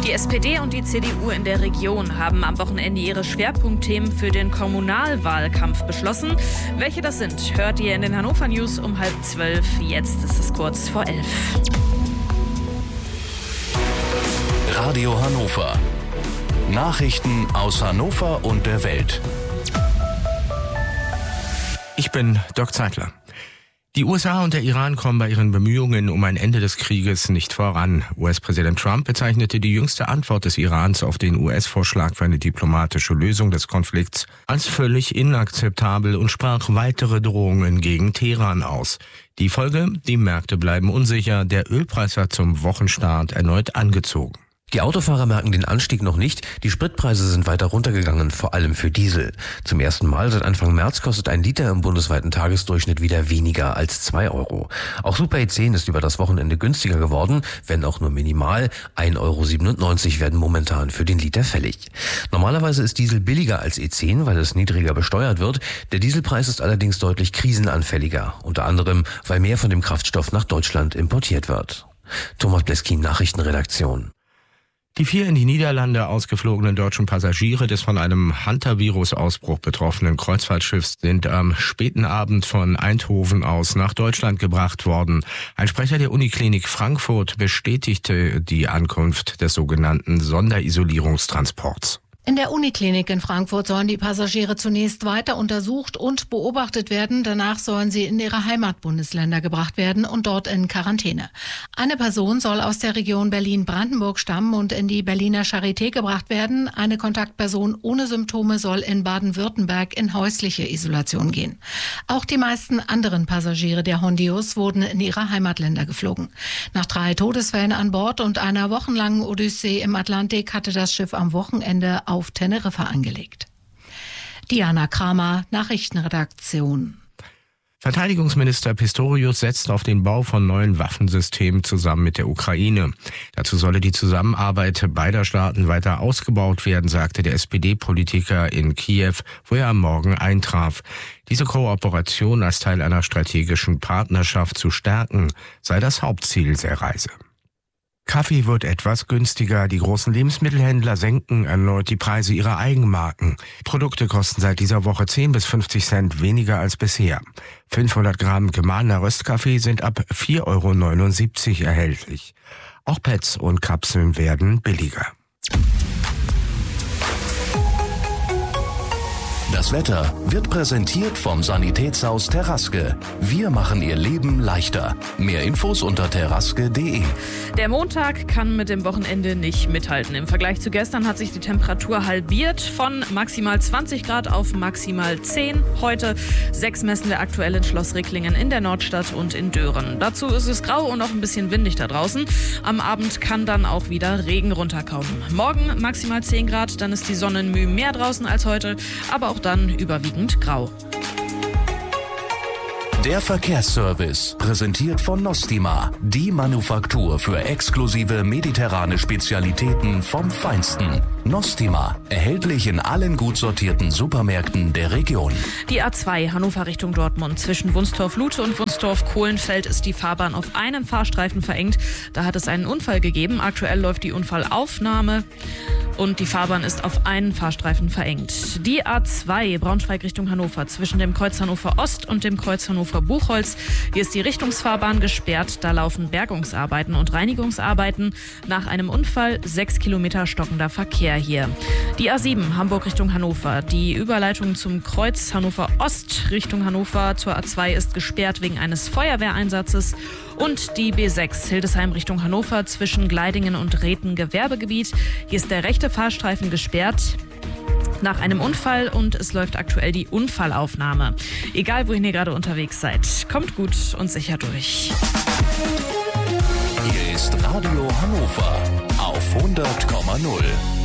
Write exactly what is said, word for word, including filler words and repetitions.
Die S P D und die C D U in der Region haben am Wochenende ihre Schwerpunktthemen für den Kommunalwahlkampf beschlossen. Welche das sind, hört ihr in den Hannover News um halb zwölf. Jetzt ist es kurz vor elf. Radio Hannover. Nachrichten aus Hannover und der Welt. Ich bin Dirk Zeitler. Die U S A und der Iran kommen bei ihren Bemühungen um ein Ende des Krieges nicht voran. U S-Präsident Trump bezeichnete die jüngste Antwort des Irans auf den U S-Vorschlag für eine diplomatische Lösung des Konflikts als völlig inakzeptabel und sprach weitere Drohungen gegen Teheran aus. Die Folge: Die Märkte bleiben unsicher, der Ölpreis hat zum Wochenstart erneut angezogen. Die Autofahrer merken den Anstieg noch nicht. Die Spritpreise sind weiter runtergegangen, vor allem für Diesel. Zum ersten Mal seit Anfang März kostet ein Liter im bundesweiten Tagesdurchschnitt wieder weniger als zwei Euro. Auch Super E zehn ist über das Wochenende günstiger geworden, wenn auch nur minimal. ein Euro siebenundneunzig werden momentan für den Liter fällig. Normalerweise ist Diesel billiger als E zehn, weil es niedriger besteuert wird. Der Dieselpreis ist allerdings deutlich krisenanfälliger. Unter anderem, weil mehr von dem Kraftstoff nach Deutschland importiert wird. Thomas Bleskin, Nachrichtenredaktion. Die vier in die Niederlande ausgeflogenen deutschen Passagiere des von einem Hantavirus-Ausbruch betroffenen Kreuzfahrtschiffs sind am späten Abend von Eindhoven aus nach Deutschland gebracht worden. Ein Sprecher der Uniklinik Frankfurt bestätigte die Ankunft des sogenannten Sonderisolierungstransports. In der Uniklinik in Frankfurt sollen die Passagiere zunächst weiter untersucht und beobachtet werden. Danach sollen sie in ihre Heimatbundesländer gebracht werden und dort in Quarantäne. Eine Person soll aus der Region Berlin-Brandenburg stammen und in die Berliner Charité gebracht werden. Eine Kontaktperson ohne Symptome soll in Baden-Württemberg in häusliche Isolation gehen. Auch die meisten anderen Passagiere der Hondius wurden in ihre Heimatländer geflogen. Nach drei Todesfällen an Bord und einer wochenlangen Odyssee im Atlantik hatte das Schiff am Wochenende auf Teneriffa angelegt. Diana Kramer, Nachrichtenredaktion. Verteidigungsminister Pistorius setzt auf den Bau von neuen Waffensystemen zusammen mit der Ukraine. Dazu solle die Zusammenarbeit beider Staaten weiter ausgebaut werden, sagte der S P D-Politiker in Kiew, wo er am Morgen eintraf. Diese Kooperation als Teil einer strategischen Partnerschaft zu stärken, sei das Hauptziel der Reise. Kaffee wird etwas günstiger. Die großen Lebensmittelhändler senken erneut die Preise ihrer Eigenmarken. Produkte kosten seit dieser Woche zehn bis fünfzig Cent weniger als bisher. fünfhundert Gramm gemahlener Röstkaffee sind ab vier Euro neunundsiebzig erhältlich. Auch Pads und Kapseln werden billiger. Das Wetter wird präsentiert vom Sanitätshaus Terraske. Wir machen Ihr Leben leichter. Mehr Infos unter terraske punkt de. Der Montag kann mit dem Wochenende nicht mithalten. Im Vergleich zu gestern hat sich die Temperatur halbiert von maximal zwanzig Grad auf maximal zehn. Heute sechs messen wir aktuell in Schloss Ricklingen in der Nordstadt und in Dören. Dazu ist es grau und auch ein bisschen windig da draußen. Am Abend kann dann auch wieder Regen runterkommen. Morgen maximal zehn Grad, dann ist die Sonne ein Mühe mehr draußen als heute, aber auch dann überwiegend grau. Der Verkehrsservice, präsentiert von Nostima, die Manufaktur für exklusive mediterrane Spezialitäten vom Feinsten. Nostima, erhältlich in allen gut sortierten Supermärkten der Region. Die A zwei Hannover Richtung Dortmund. Zwischen Wunstorf-Lute und Wunstorf-Kohlenfeld ist die Fahrbahn auf einen Fahrstreifen verengt. Da hat es einen Unfall gegeben. Aktuell läuft die Unfallaufnahme und die Fahrbahn ist auf einen Fahrstreifen verengt. Die A zwei Braunschweig Richtung Hannover zwischen dem Kreuz Hannover Ost und dem Kreuz Hannover Buchholz. Hier ist die Richtungsfahrbahn gesperrt. Da laufen Bergungsarbeiten und Reinigungsarbeiten. Nach einem Unfall sechs Kilometer stockender Verkehr hier. Die A sieben Hamburg Richtung Hannover. Die Überleitung zum Kreuz Hannover Ost Richtung Hannover zur A zwei ist gesperrt wegen eines Feuerwehreinsatzes. Und die B sechs Hildesheim Richtung Hannover zwischen Gleidingen und Rhethen Gewerbegebiet. Hier ist der rechte Fahrstreifen gesperrt nach einem Unfall und es läuft aktuell die Unfallaufnahme. Egal, wohin ihr gerade unterwegs seid, kommt gut und sicher durch. Hier ist Radio Hannover auf hundert Komma null.